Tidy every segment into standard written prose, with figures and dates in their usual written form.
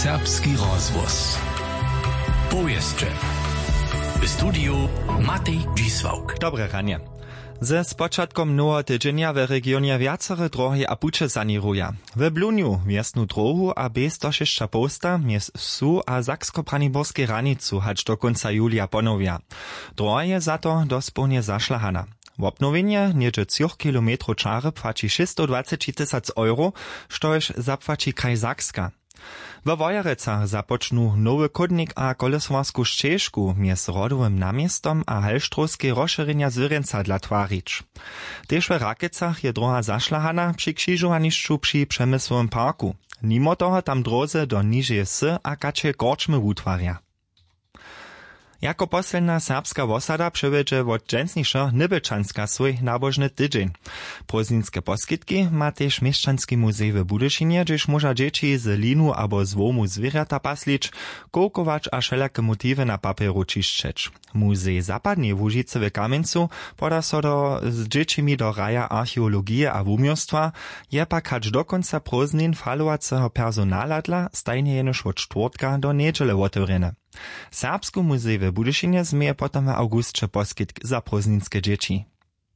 Serbski rozvoz. Powieszcze. W studiu Matej Dzisłauk. Dobre ranie. Ze spočatkom nowego tydzienia w regionie wiacere drohy a pucze saniruja. W Bluniu wiesnu drohu a B106 posta mies Su a Saksko-Braniborskie ranicu hać do końca julia ponowia. Droha je za to dospełnie zaszlahana. W obnowienie niedzie 3 kilometrów czary płaci 620 000 euro, štož zapłaci kraj Sakska. W Wojerecach započnu nowy chodnik a koleswarsku ścieżku mies rodowym namiestom a halštrowskie rozszerzenia Zwyrenca dla twarić. Też w Rakecach je droha zaszlahana przy krzyżowaniszczu przy Przemysłowym parku. Mimo toho tam drodze do niżej sy a kacie korczmy utwarja. Jako posledná serbska osada przewiedzie od dżęsniejsza Nybelčanska swój nabożny tydzień. Prózdninske poskitki ma też Mieszczanski muzej w Budyszynie, gdzież może dzieci z linu albo z łomu zwierzęta paslić, kołkować a wszelakie motywy na papieru czyszczeć. Muzej Zapadniej w Łužicy w Kamieńcu poda so z dziećmi do raja archeologii a wumiostwa, je pak hać do końca prózdnin falowacego personala dla stajnie jenoż od czwartka do niedziele otworene. Serbsku muzej w Budyszynie zmieje potem w augustce poskitk za prózdninske dzieci.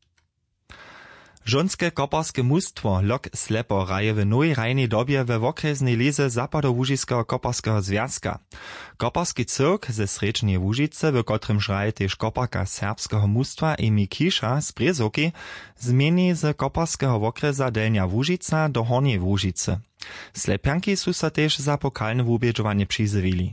Żonskie koparskie mustwo Lok Slepo raje w nowej rajnej dobie we okresnej lize Zapadołužiskiego koparskeho związka. Koparski cyrk ze srečnej Łužice, w kotrym raje też koparka serbskeho mustwa Emi Kisza z Brezovky, zmieni z koparskeho okresa Delnia Łužica do Hornej Łužicy. Slepianki su sa też za pokalne wubiežovanie přizivili.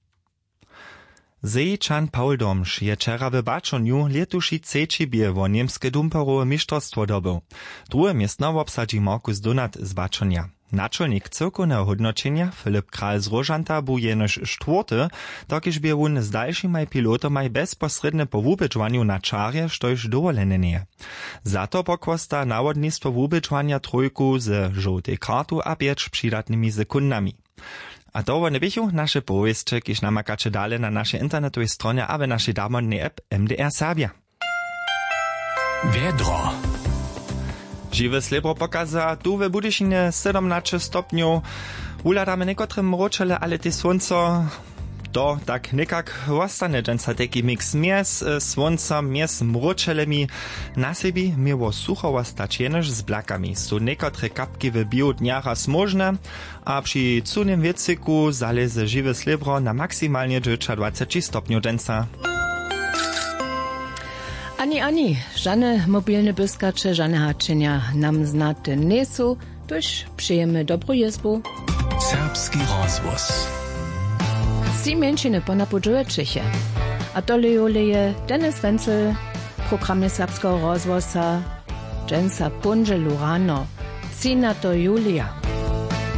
Zejčan Paul Domš je včera w Bačoniu letuši ceci bie wo niemskie dumperowe mistrzostwo dobył. Drugie miejsce obsadzi Markus Donat z Bačonia. Naczelnik cyrkownego hodnoczenia Filip Kral z Rožanta był jenoż czwarty, dokiż bie on z dalszymi pilotami bezpośrednie po wubiežovanju na czarje, štož dovolene nie. Za to pokłasta nawodnictwo wubiežovania trójku z żółtej kartu a 5 przydatnymi sekundami. A to nie bychu nasze powieszcze, kiż namakacie dalej na naszej internetowej stronie, a w naszej darmodnej app MDR Serbia. Wiedro. Żywe slebro pokaza tu w Budyszynie 17 stopniów. Uladamy niekotrym mroczele, ale te słońco to tak nekak ostane, dżęca taki mix mies, słońca, mies mroczelemi. Na sebi miało sucho ostać jenoż z blakami. Są niekotre kapki w biodniara smożne, a przy cunym wiecyku zależy żywe slebro na maksymalnie 20 stopniów dżęca. Ani, żadne mobilne byskacze, żadne haczenia nam znate nie są, toż przyjemy dobrą jezbu. Serbski rozvoz. Si mężczyzny ponapodżuje Czechie. A to leje Denis Wenzel, programy serbskiego rozwoza, dżęca punże lurano, si na to Julia.